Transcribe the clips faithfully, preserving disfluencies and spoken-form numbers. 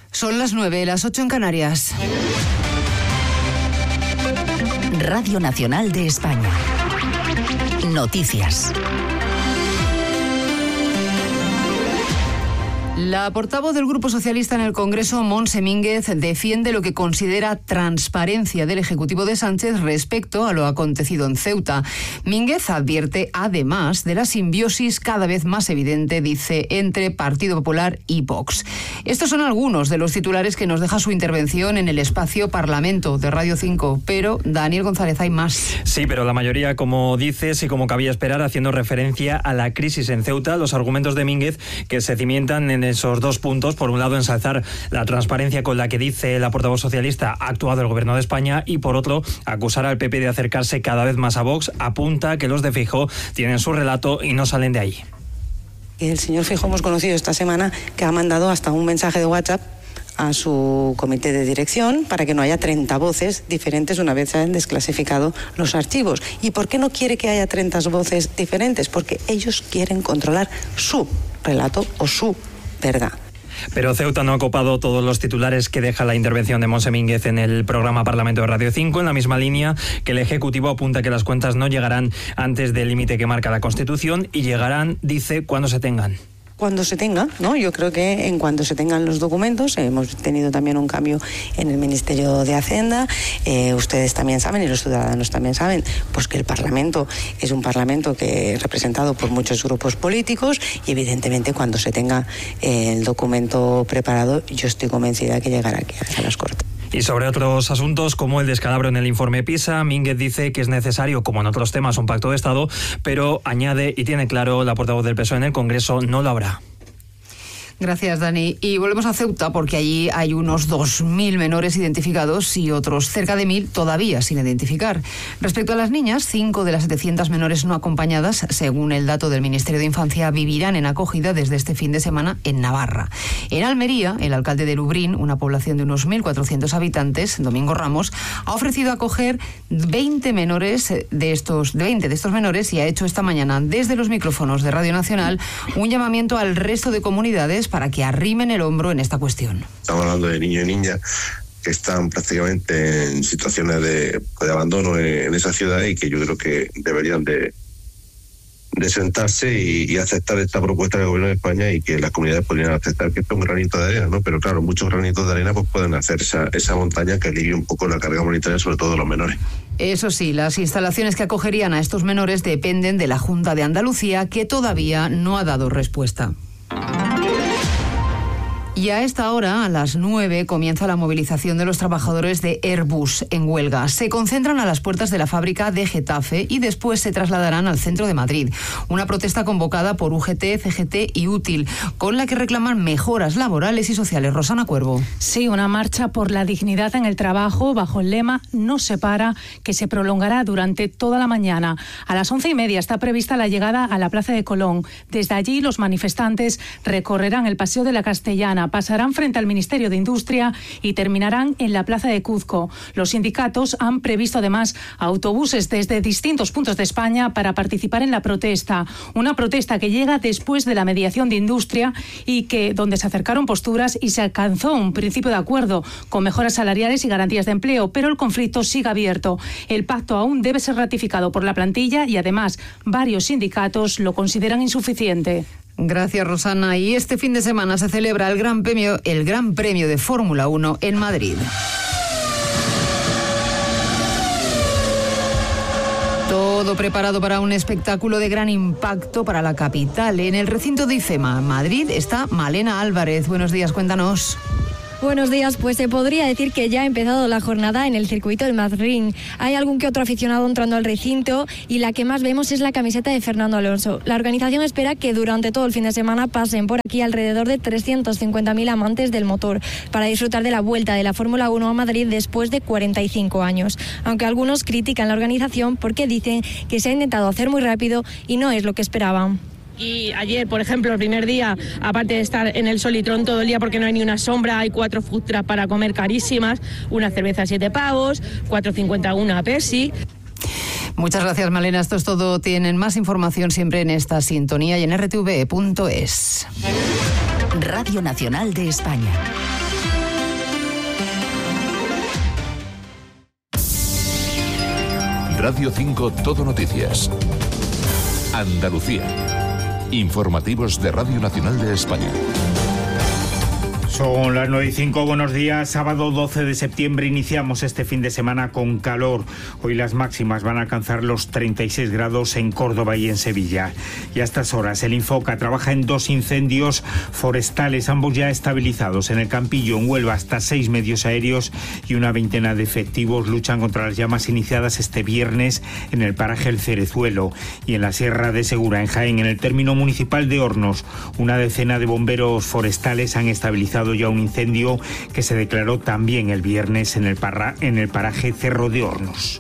Son las nueve, las ocho en Canarias. Radio Nacional de España. Noticias. La portavoz del Grupo Socialista en el Congreso, Montse Mínguez, defiende lo que considera transparencia del Ejecutivo de Sánchez respecto a lo acontecido en Ceuta. Mínguez advierte, además, de la simbiosis cada vez más evidente, dice, entre Partido Popular y Vox. Estos son algunos de los titulares que nos deja su intervención en el espacio Parlamento de Radio cinco, pero, Daniel González, hay más. Sí, pero la mayoría, como dices y como cabía esperar, haciendo referencia a la crisis en Ceuta, los argumentos de Mínguez que se cimientan en esos dos puntos. Por un lado, ensalzar la transparencia con la que dice la portavoz socialista ha actuado el Gobierno de España, y por otro, acusar al P P de acercarse cada vez más a Vox. Apunta que los de Feijóo tienen su relato y no salen de ahí. El señor Feijóo hemos conocido esta semana que ha mandado hasta un mensaje de WhatsApp a su comité de dirección para que no haya treinta voces diferentes una vez se han desclasificado los archivos. ¿Y por qué no quiere que haya treinta voces diferentes? Porque ellos quieren controlar su relato o su verdad. Pero Ceuta no ha copado todos los titulares que deja la intervención de Montse Mínguez en el programa Parlamento de Radio cinco, en la misma línea que el Ejecutivo apunta que las cuentas no llegarán antes del límite que marca la Constitución y llegarán, dice, cuando se tengan. Cuando se tenga, ¿no? Yo creo que en cuanto se tengan los documentos, hemos tenido también un cambio en el Ministerio de Hacienda, eh, ustedes también saben y los ciudadanos también saben, pues que el Parlamento es un Parlamento que es representado por muchos grupos políticos y evidentemente cuando se tenga eh, el documento preparado, yo estoy convencida que llegará aquí a las Cortes. Y sobre otros asuntos como el descalabro en el informe PISA, Mínguez dice que es necesario, como en otros temas, un pacto de Estado, pero añade y tiene claro la portavoz del P S O E en el Congreso, no lo habrá. Gracias, Dani. Y volvemos a Ceuta porque allí hay unos dos mil menores identificados y otros cerca de mil todavía sin identificar. Respecto a las niñas, cinco de las setecientas menores no acompañadas, según el dato del Ministerio de Infancia, vivirán en acogida desde este fin de semana en Navarra. En Almería, el alcalde de Lubrín, una población de unos mil cuatrocientos habitantes, Domingo Ramos, ha ofrecido acoger veinte menores de estos, veinte de estos menores y ha hecho esta mañana desde los micrófonos de Radio Nacional un llamamiento al resto de comunidades para que arrimen el hombro en esta cuestión. Estamos hablando de niños y niñas que están prácticamente en situaciones de, de abandono en, en esa ciudad y que yo creo que deberían de, de sentarse y, y aceptar esta propuesta del Gobierno de España y que las comunidades podrían aceptar que esto es un granito de arena, ¿no? Pero claro, muchos granitos de arena pues pueden hacer esa, esa montaña que alivie un poco la carga humanitaria, sobre todo de los menores. Eso sí, las instalaciones que acogerían a estos menores dependen de la Junta de Andalucía, que todavía no ha dado respuesta. Y a esta hora, a las nueve, comienza la movilización de los trabajadores de Airbus en huelga. Se concentran a las puertas de la fábrica de Getafe y después se trasladarán al centro de Madrid. Una protesta convocada por U G T, C G T y Útil, con la que reclaman mejoras laborales y sociales. Rosana Cuervo. Sí, una marcha por la dignidad en el trabajo bajo el lema No se para, que se prolongará durante toda la mañana. A las once y media está prevista la llegada a la Plaza de Colón. Desde allí los manifestantes recorrerán el Paseo de la Castellana, pasarán frente al Ministerio de Industria y terminarán en la Plaza de Cuzco. Los sindicatos han previsto además autobuses desde distintos puntos de España para participar en la protesta. Una protesta que llega después de la mediación de Industria y que donde se acercaron posturas y se alcanzó un principio de acuerdo con mejoras salariales y garantías de empleo, pero el conflicto sigue abierto. El pacto aún debe ser ratificado por la plantilla y además varios sindicatos lo consideran insuficiente. Gracias, Rosana. Y este fin de semana se celebra el Gran Premio, el Gran Premio de Fórmula uno en Madrid. Todo preparado para un espectáculo de gran impacto para la capital. En el recinto de IFEMA, Madrid, está Malena Álvarez. Buenos días, cuéntanos. Buenos días, pues se podría decir que ya ha empezado la jornada en el circuito del Madrid. Hay algún que otro aficionado entrando al recinto y la que más vemos es la camiseta de Fernando Alonso. La organización espera que durante todo el fin de semana pasen por aquí alrededor de trescientos cincuenta mil amantes del motor para disfrutar de la vuelta de la Fórmula uno a Madrid después de cuarenta y cinco años. Aunque algunos critican la organización porque dicen que se ha intentado hacer muy rápido y no es lo que esperaban. Y ayer, por ejemplo, el primer día, aparte de estar en el Solitrón todo el día porque no hay ni una sombra, hay cuatro food trucks para comer carísimas, una cerveza a siete pavos, cuatro cincuenta una Pepsi. Muchas gracias, Malena. Esto es todo. Tienen más información siempre en esta sintonía y en r t v punto es. Radio Nacional de España. Radio cinco Todo Noticias. Andalucía. Informativos de Radio Nacional de España. Son las nueve y cinco, buenos días. Sábado doce de septiembre iniciamos este fin de semana con calor. Hoy las máximas van a alcanzar los treinta y seis grados en Córdoba y en Sevilla. Y a estas horas el Infoca trabaja en dos incendios forestales, ambos ya estabilizados. En el Campillo, en Huelva, hasta seis medios aéreos y una veintena de efectivos luchan contra las llamas iniciadas este viernes en el paraje El Cerezuelo. Y en la Sierra de Segura, en Jaén, en el término municipal de Hornos, una decena de bomberos forestales han estabilizado ya un incendio que se declaró también el viernes en el, parra, en el paraje Cerro de Hornos.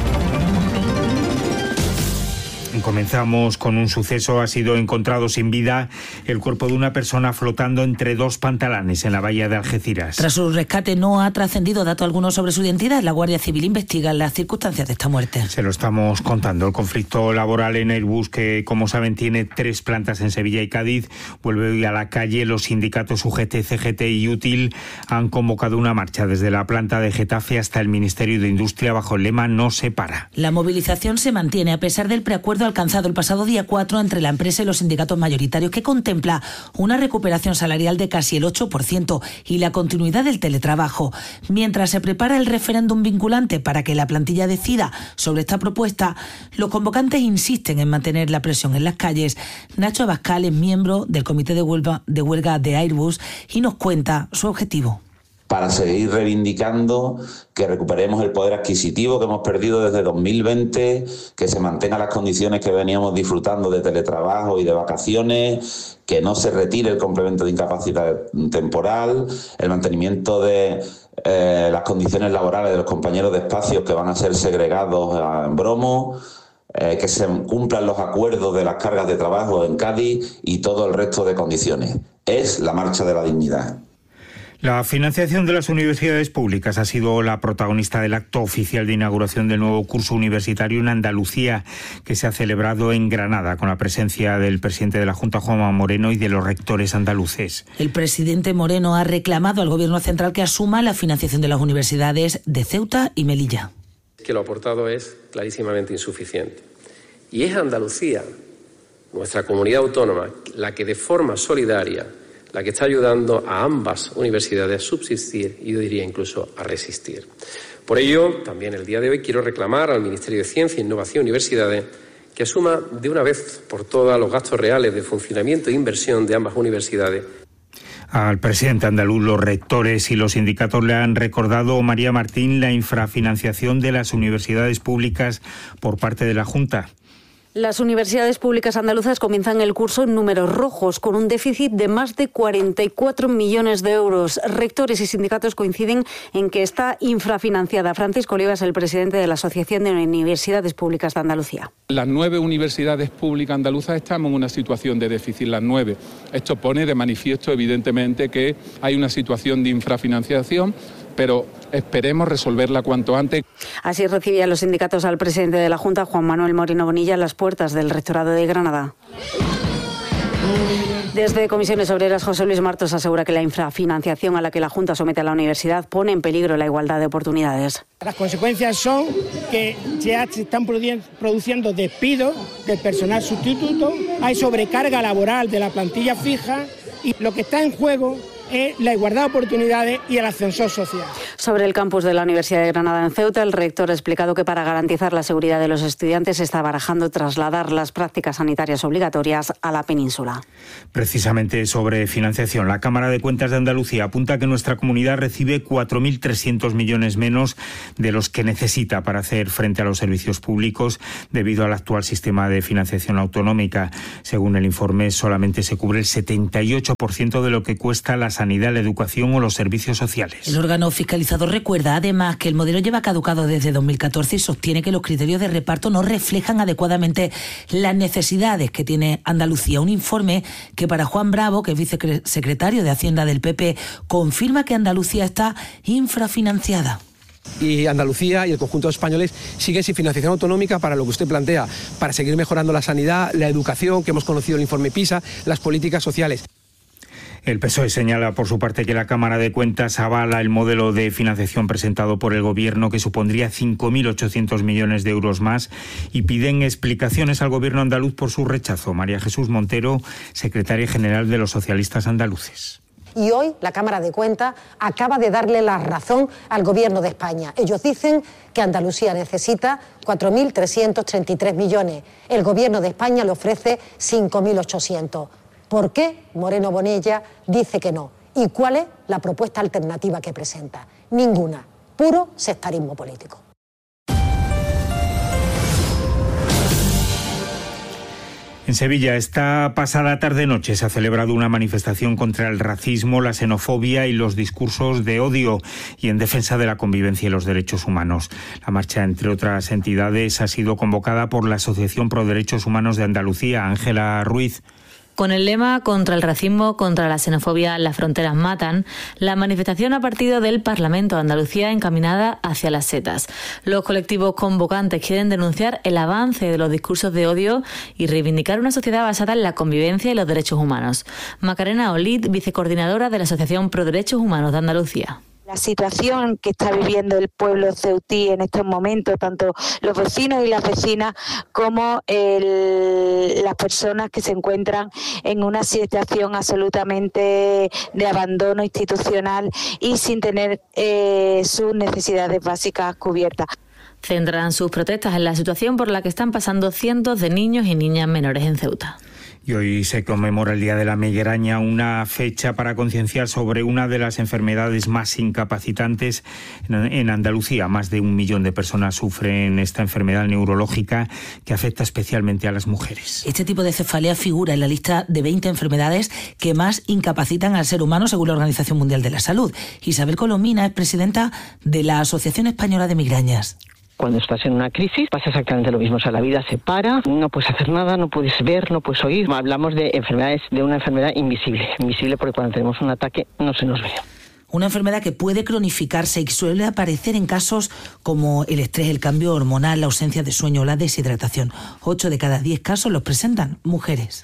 Comenzamos con un suceso. Ha sido encontrado sin vida el cuerpo de una persona flotando entre dos pantalanes en la bahía de Algeciras. Tras su rescate no ha trascendido dato alguno sobre su identidad. La Guardia Civil investiga las circunstancias de esta muerte. Se lo estamos contando. El conflicto laboral en Airbus, que como saben tiene tres plantas en Sevilla y Cádiz, vuelve hoy a la calle. Los sindicatos U G T, C G T y Útil han convocado una marcha desde la planta de Getafe hasta el Ministerio de Industria bajo el lema No se para. La movilización se mantiene a pesar del preacuerdo alcanzado el pasado día cuatro entre la empresa y los sindicatos mayoritarios, que contempla una recuperación salarial de casi el ocho por ciento y la continuidad del teletrabajo. Mientras se prepara el referéndum vinculante para que la plantilla decida sobre esta propuesta, los convocantes insisten en mantener la presión en las calles. Nacho Abascal es miembro del comité de huelga de, huelga de Airbus y nos cuenta su objetivo. Para seguir reivindicando que recuperemos el poder adquisitivo que hemos perdido desde dos mil veinte, que se mantengan las condiciones que veníamos disfrutando de teletrabajo y de vacaciones, que no se retire el complemento de incapacidad temporal, el mantenimiento de eh, las condiciones laborales de los compañeros de espacios que van a ser segregados en Bromo, eh, que se cumplan los acuerdos de las cargas de trabajo en Cádiz y todo el resto de condiciones. Es la marcha de la dignidad. La financiación de las universidades públicas ha sido la protagonista del acto oficial de inauguración del nuevo curso universitario en Andalucía, que se ha celebrado en Granada con la presencia del presidente de la Junta, Juanma Moreno, y de los rectores andaluces. El presidente Moreno ha reclamado al Gobierno central que asuma la financiación de las universidades de Ceuta y Melilla. Que lo aportado es clarísimamente insuficiente. Y es Andalucía, nuestra comunidad autónoma, la que de forma solidaria la que está ayudando a ambas universidades a subsistir y yo diría incluso a resistir. Por ello, también el día de hoy quiero reclamar al Ministerio de Ciencia, Innovación y Universidades que asuma de una vez por todas los gastos reales de funcionamiento e inversión de ambas universidades. Al presidente andaluz, los rectores y los sindicatos le han recordado, María Martín, la infrafinanciación de las universidades públicas por parte de la Junta. Las universidades públicas andaluzas comienzan el curso en números rojos, con un déficit de más de cuarenta y cuatro millones de euros. Rectores y sindicatos coinciden en que está infrafinanciada. Francisco Olivas, el presidente de la Asociación de Universidades Públicas de Andalucía. Las nueve universidades públicas andaluzas estamos en una situación de déficit, las nueve. Esto pone de manifiesto, evidentemente, que hay una situación de infrafinanciación, pero esperemos resolverla cuanto antes. Así recibían los sindicatos al presidente de la Junta, Juan Manuel Moreno Bonilla, a las puertas del Rectorado de Granada. Desde Comisiones Obreras, José Luis Martos asegura que la infrafinanciación a la que la Junta somete a la universidad pone en peligro la igualdad de oportunidades. Las consecuencias son que ya se están produciendo despidos del personal sustituto, hay sobrecarga laboral de la plantilla fija y lo que está en juego es la igualdad de oportunidades y el ascensor social. Sobre el campus de la Universidad de Granada en Ceuta, el rector ha explicado que para garantizar la seguridad de los estudiantes se está barajando trasladar las prácticas sanitarias obligatorias a la península. Precisamente sobre financiación, la Cámara de Cuentas de Andalucía apunta que nuestra comunidad recibe cuatro mil trescientos millones menos de los que necesita para hacer frente a los servicios públicos debido al actual sistema de financiación autonómica. Según el informe, solamente se cubre el setenta y ocho por ciento de lo que cuesta la sanidad, la educación o los servicios sociales. El órgano fiscalizador recuerda además que el modelo lleva caducado desde dos mil catorce y sostiene que los criterios de reparto no reflejan adecuadamente las necesidades que tiene Andalucía. Un informe que para Juan Bravo, que es vicesecretario de Hacienda del P P, confirma que Andalucía está infrafinanciada. Y Andalucía y el conjunto de españoles siguen sin financiación autonómica para lo que usted plantea, para seguir mejorando la sanidad, la educación, que hemos conocido el informe PISA, las políticas sociales. El P S O E señala por su parte que la Cámara de Cuentas avala el modelo de financiación presentado por el Gobierno, que supondría cinco mil ochocientos millones de euros más, y piden explicaciones al Gobierno andaluz por su rechazo. María Jesús Montero, secretaria general de los socialistas andaluces. Y hoy la Cámara de Cuentas acaba de darle la razón al Gobierno de España. Ellos dicen que Andalucía necesita cuatro mil trescientos treinta y tres millones. El Gobierno de España le ofrece cinco mil ochocientos. ¿Por qué Moreno Bonella dice que no? ¿Y cuál es la propuesta alternativa que presenta? Ninguna. Puro sectarismo político. En Sevilla, esta pasada tarde-noche se ha celebrado una manifestación contra el racismo, la xenofobia y los discursos de odio y en defensa de la convivencia y los derechos humanos. La marcha, entre otras entidades, ha sido convocada por la Asociación Pro Derechos Humanos de Andalucía, Ángela Ruiz. Con el lema contra el racismo, contra la xenofobia, las fronteras matan, la manifestación ha partido del Parlamento de Andalucía encaminada hacia las setas. Los colectivos convocantes quieren denunciar el avance de los discursos de odio y reivindicar una sociedad basada en la convivencia y los derechos humanos. Macarena Olid, vicecoordinadora de la Asociación Pro Derechos Humanos de Andalucía. La situación que está viviendo el pueblo ceutí en estos momentos, tanto los vecinos y las vecinas como el, las personas que se encuentran en una situación absolutamente de abandono institucional y sin tener eh, sus necesidades básicas cubiertas. Centran sus protestas en la situación por la que están pasando cientos de niños y niñas menores en Ceuta. Y hoy se conmemora el Día de la Migraña, una fecha para concienciar sobre una de las enfermedades más incapacitantes en Andalucía. Más de un millón de personas sufren esta enfermedad neurológica que afecta especialmente a las mujeres. Este tipo de cefalea figura en la lista de veinte enfermedades que más incapacitan al ser humano según la Organización Mundial de la Salud. Isabel Colomina es presidenta de la Asociación Española de Migrañas. Cuando estás en una crisis pasa exactamente lo mismo, o sea, la vida se para, no puedes hacer nada, no puedes ver, no puedes oír. Hablamos de enfermedades, de una enfermedad invisible, invisible porque cuando tenemos un ataque no se nos ve. Una enfermedad que puede cronificarse y suele aparecer en casos como el estrés, el cambio hormonal, la ausencia de sueño o la deshidratación. Ocho de cada diez casos los presentan mujeres.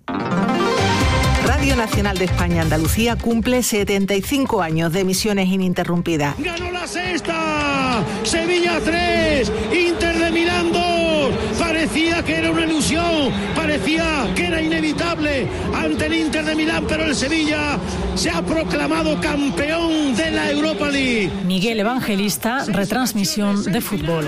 Radio Nacional de España Andalucía cumple setenta y cinco años de emisiones ininterrumpidas. ¡Ganó la sexta! ¡Sevilla tres! ¡Inter de Milán dos! Parecía que era una ilusión, parecía que era inevitable ante el Inter de Milán, pero el Sevilla se ha proclamado campeón de la Europa League. Miguel Evangelista, retransmisión de fútbol.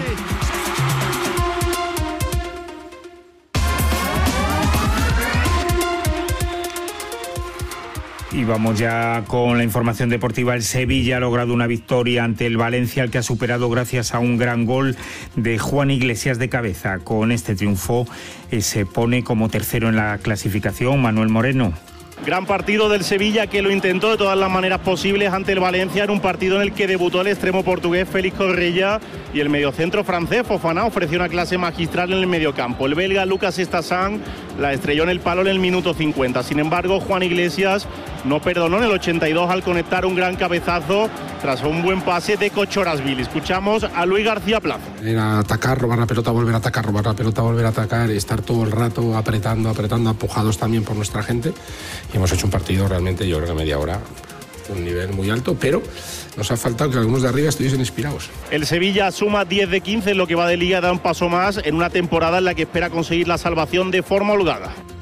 Y vamos ya con la información deportiva. El Sevilla ha logrado una victoria ante el Valencia, al que ha superado gracias a un gran gol de Juan Iglesias de cabeza. Con este triunfo eh, se pone como tercero en la clasificación. Manuel Moreno. Gran partido del Sevilla, que lo intentó de todas las maneras posibles ante el Valencia, en un partido en el que debutó el extremo portugués Félix Correia y el mediocentro francés Fofana ofreció una clase magistral en el mediocampo. El belga Lucas Estassán la estrelló en el palo en el minuto cincuenta. Sin embargo, Juan Iglesias no perdonó en el ochenta y dos al conectar un gran cabezazo tras un buen pase de Kochorasvili. Escuchamos a Luis García Plaza. Era atacar, robar la pelota, volver a atacar, robar la pelota, volver a atacar y estar todo el rato apretando, apretando, apujados también por nuestra gente. Y hemos hecho un partido realmente, yo creo que media hora, un nivel muy alto, pero nos ha faltado que algunos de arriba estuviesen inspirados. El Sevilla suma diez de quince en lo que va de liga, da un paso más en una temporada en la que espera conseguir la salvación de forma holgada.